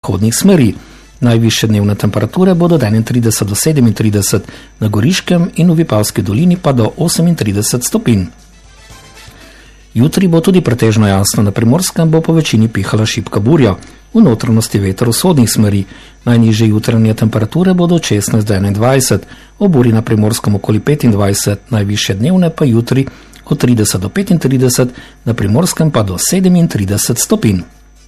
vzhodnih smeri. Najvišje dnevne temperature bodo od 31 do 37, na Goriškem in v Vipavski dolini pa do 38 stopinj. Jutri bo tudi pretežno jasno, na Primorskem bo po večini pihala šibka burja, v notranjosti veter vzhodnih smeri. Najnižje jutranje temperature bodo od 16 do 21, ob burji na Primorskem okoli 25, najvišje dnevne pa jutri od 30 do 35, na Primorskem pa do 37 stopinj.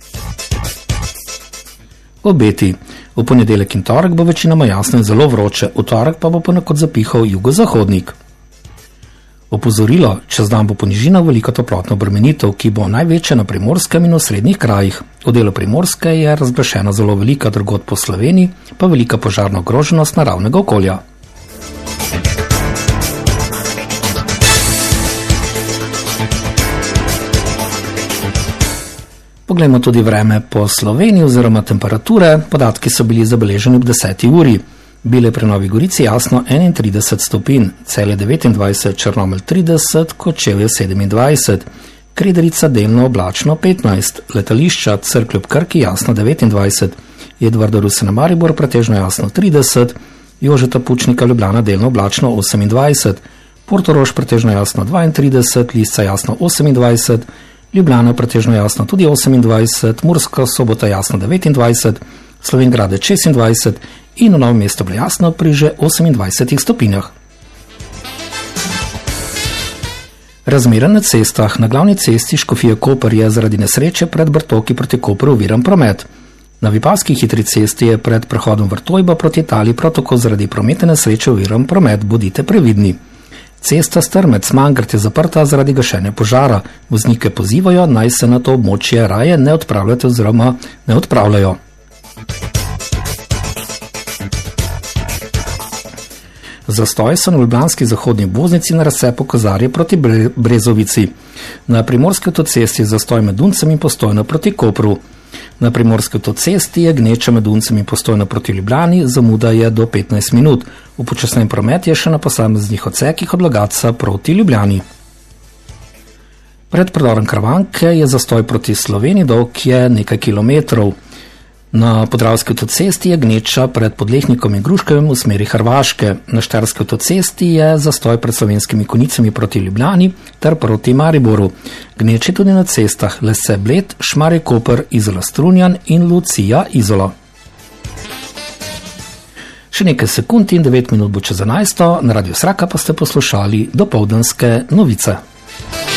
Obeti. V ponedeljek in torek bo večinoma jasno in zelo vroče, v torek pa bo ponekod zapihal jugozahodnik. Opozorilo, čez dan bo po nižinah velika toplotna obremenitev, ki bo največja na Primorskem in v srednjih krajih. V delu Primorske je razglašena zelo velika, drugod po Sloveniji pa velika požarna ogroženost naravnega okolja. Poglejmo tudi vreme po Sloveniji oziroma temperature. Podatki so bili zabeleženi ob 10. uri. Bile pri Novi Gorici jasno 31 stopinj, Celje 29, Črnomelj 30, Kočevje 27, Krederica delno oblačno 15, letališča Cerklje ob Krki jasno 29, Edvarda Rusina Maribor pretežno jasno 30, Jožeta Pučnika Ljubljana delno oblačno 28, Portorož pretežno jasno 32, Lisca jasno 28, Ljubljana pretežno jasno tudi 28, Murska Sobota jasno 29, Slovenj Gradec 26 in v Novem mestu bilo jasno pri že 28 stopinjah. Razmere na cestah. Na glavni cesti Škofija-Koper je zaradi nesreče pred Brtoki proti Kopru oviran promet. Na Vipavski hitri cesti je pred prehodom Vrtojba proti Italiji prav tako zaradi prometne nesreče oviran promet, bodite previdni. Cesta Strmec-Mangrd je zaprta zaradi gašenja požara. Voznike pozivajo, naj se na to območje raje ne odpravljate oziroma ne odpravljajo. Zastoji so na ljubljanski zahodni obvoznici na razcepu Kozarje proti Brezovici. Na Primorski avtocesti je zastoj med Duncem in Postojno proti Kopru. Na Primorski avtocesti je gneča med Duncem in Postojno proti Ljubljani, zamuda je do 15 minut. Upočasnjen promet je še na posameznih odsekih od Logatca proti Ljubljani. Pred predorom Krvanke je zastoj proti Sloveniji, dolg je nekaj kilometrov. Na Podravski avtocesti je gneča pred Podlehnikom in Gruškovem v smeri Hrvaške. Na Štajerski avtocesti je zastoj pred Slovenskimi Konicami proti Ljubljani ter proti Mariboru. Gneče tudi na cestah Lese Bled, Šmarje Koper, Izola Strunjan in Lucija Izola. Še nekaj sekund in 9 minut bo čez 11. Na Radiu Sraka pa ste poslušali dopoldanske novice.